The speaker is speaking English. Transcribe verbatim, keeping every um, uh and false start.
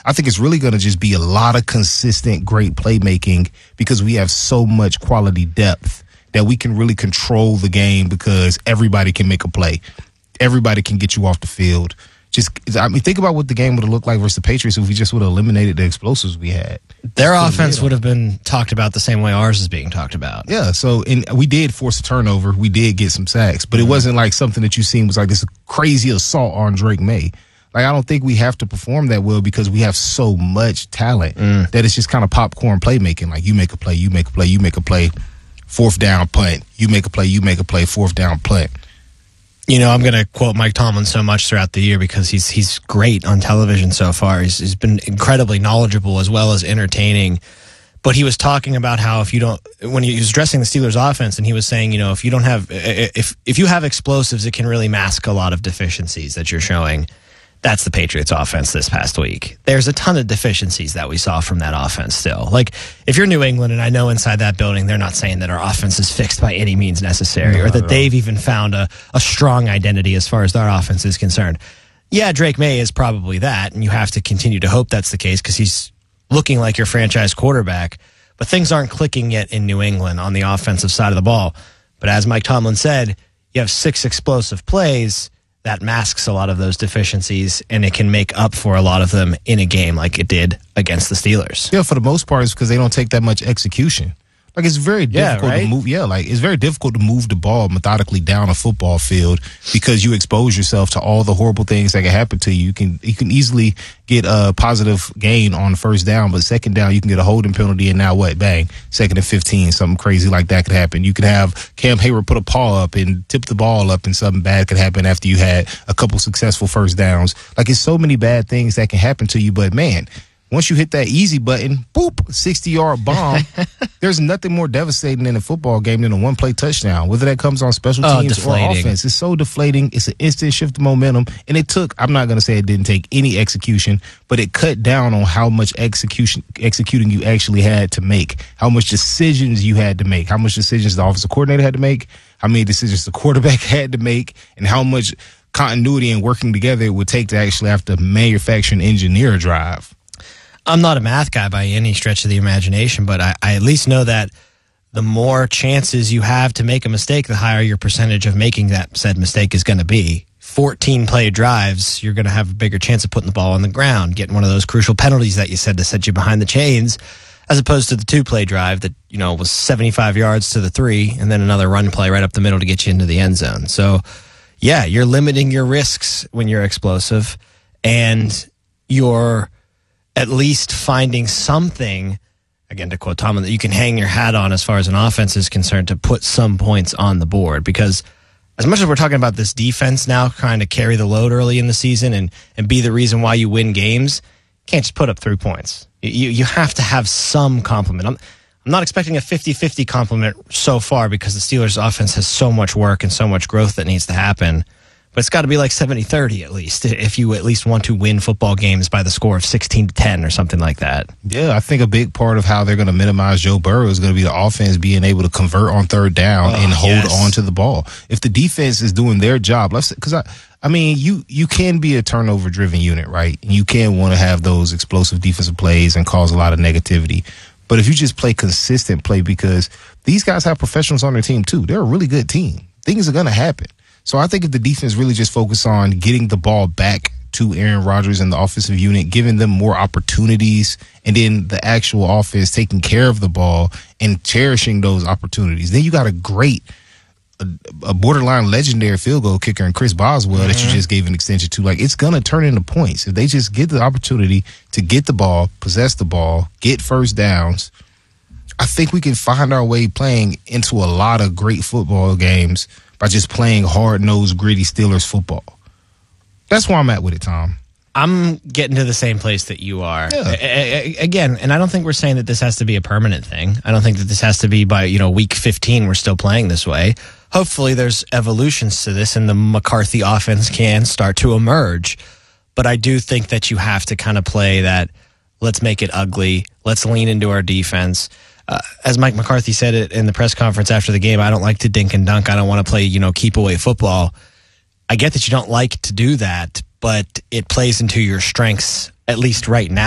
I think it's really going to just be a lot of consistent, great playmaking because we have so much quality depth that we can really control the game because everybody can make a play. Everybody can get you off the field. Just, I mean, think about what the game would have looked like versus the Patriots if we just would have eliminated the explosives we had. Their offense would have been talked about the same way ours is being talked about. Yeah, so and we did force a turnover. We did get some sacks, but it wasn't like something that you seen was like this crazy assault on Drake May. Like, I don't think we have to perform that well because we have so much talent mm. that it's just kind of popcorn playmaking. Like, you make a play, you make a play, you make a play, fourth down punt. You make a play, you make a play, fourth down punt. You know, I'm going to quote Mike Tomlin so much throughout the year because he's he's great on television so far. He's, he's been incredibly knowledgeable as well as entertaining. But he was talking about how if you don't, when he was addressing the Steelers offense, and he was saying, you know, if you don't have, if if you have explosives, it can really mask a lot of deficiencies that you're showing. That's the Patriots offense this past week. There's a ton of deficiencies that we saw from that offense still. Like, if you're New England, and I know inside that building, they're not saying that our offense is fixed by any means necessary, no, or that they've even found a, a strong identity as far as their offense is concerned. Yeah, Drake May is probably that, and you have to continue to hope that's the case because he's looking like your franchise quarterback. But things aren't clicking yet in New England on the offensive side of the ball. But as Mike Tomlin said, you have six explosive plays. That masks a lot of those deficiencies, and it can make up for a lot of them in a game like it did against the Steelers. Yeah, for the most part, it's because they don't take that much execution. Like, it's very difficult yeah, right? to move. Yeah, like, it's very difficult to move the ball methodically down a football field because you expose yourself to all the horrible things that can happen to you. You can you can easily get a positive gain on first down, but second down, you can get a holding penalty, and now what? Bang, second and fifteen, something crazy like that could happen. You could have Cam Hayward put a paw up and tip the ball up, and something bad could happen after you had a couple successful first downs. Like, it's so many bad things that can happen to you, but man, once you hit that easy button, boop, sixty-yard bomb, there's nothing more devastating in a football game than a one-play touchdown, whether that comes on special teams oh, or offense. It's so deflating. It's an instant shift of momentum. And it took, I'm not going to say it didn't take any execution, but it cut down on how much execution executing you actually had to make, how much decisions you had to make, how much decisions the offensive coordinator had to make, how many decisions the quarterback had to make, and how much continuity and working together it would take to actually have to manufacture and engineer a drive. I'm not a math guy by any stretch of the imagination, but I, I at least know that the more chances you have to make a mistake, the higher your percentage of making that said mistake is going to be. fourteen play drives, you're going to have a bigger chance of putting the ball on the ground, getting one of those crucial penalties that you said to set you behind the chains, as opposed to the two play drive that, you know, was seventy-five yards to the three, and then another run play right up the middle to get you into the end zone. So, yeah, you're limiting your risks when you're explosive, and you're at least finding something, again, to quote Tomlin, that you can hang your hat on as far as an offense is concerned to put some points on the board. Because as much as we're talking about this defense now trying to carry the load early in the season and, and be the reason why you win games, you can't just put up three points. You, you have to have some complement. I'm, I'm not expecting a fifty-fifty complement so far because the Steelers' offense has so much work and so much growth that needs to happen. But it's got to be like seventy thirty at least, if you at least want to win football games by the score of sixteen to ten or something like that. Yeah, I think a big part of how they're going to minimize Joe Burrow is going to be the offense being able to convert on third down oh, and hold yes. on to the ball. If the defense is doing their job, let's because I, I mean, you you can be a turnover-driven unit, right? And you can want to have those explosive defensive plays and cause a lot of negativity. But if you just play consistent play, because these guys have professionals on their team too, they're a really good team. Things are going to happen. So I think if the defense really just focus on getting the ball back to Aaron Rodgers and the offensive unit, giving them more opportunities, and then the actual offense taking care of the ball and cherishing those opportunities, then you got a great, a, a borderline legendary field goal kicker in Chris Boswell mm-hmm. that you just gave an extension to. Like, it's going to turn into points. If they just get the opportunity to get the ball, possess the ball, get first downs, I think we can find our way playing into a lot of great football games by just playing hard-nosed, gritty Steelers football. That's where I'm at with it, Tom. I'm getting to the same place that you are. Yeah. A- a- again, and I don't think we're saying that this has to be a permanent thing. I don't think that this has to be by, you know, week fifteen we're still playing this way. Hopefully there's evolutions to this and the McCarthy offense can start to emerge. But I do think that you have to kind of play that, let's make it ugly, let's lean into our defense. Uh, as Mike McCarthy said it in the press conference after the game, I don't like to dink and dunk. I don't want to play, you know, keep away football. I get that you don't like to do that, but it plays into your strengths, at least right now.